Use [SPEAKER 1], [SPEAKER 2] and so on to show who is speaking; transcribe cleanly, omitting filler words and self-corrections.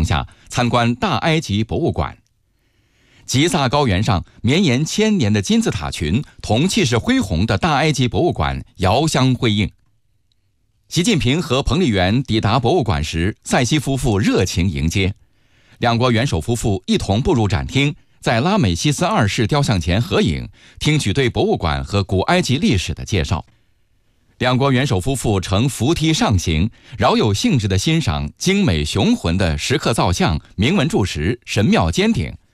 [SPEAKER 1] 下参观大埃及博物馆。吉萨高原上绵延1000年的金字塔群同气势恢宏的大埃及博物馆遥相辉映。习近平和彭丽媛抵达博物馆时，塞西夫妇热情迎接，两国元首夫妇一同步入展厅，在拉美西斯2世雕像前合影，听取对博物馆和古埃及历史的介绍。两国元首夫妇乘扶梯上行，饶有兴致地欣赏精美雄浑的石刻造像、铭文柱石、神庙尖顶，